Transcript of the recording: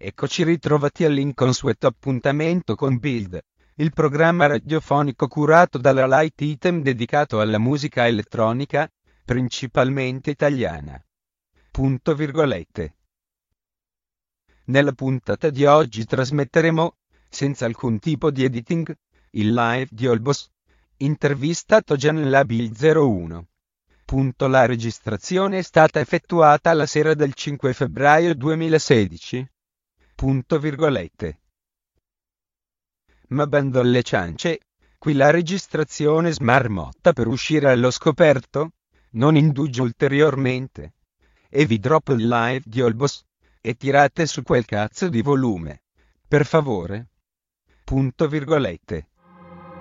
Eccoci ritrovati all'inconsueto appuntamento con Build, il programma radiofonico curato dalla Light Item dedicato alla musica elettronica, principalmente italiana. Punto virgolette. Nella puntata di oggi trasmetteremo, senza alcun tipo di editing, il live di Olbos, intervistato già nella Build 01. La registrazione è stata effettuata la sera del 5 febbraio 2016. Punto virgolette. Ma bando alle ciance, qui la registrazione smarmotta per uscire allo scoperto, non indugio ulteriormente. E vi droppo il live di Olbos, e tirate su quel cazzo di volume. Per favore. Punto virgolette.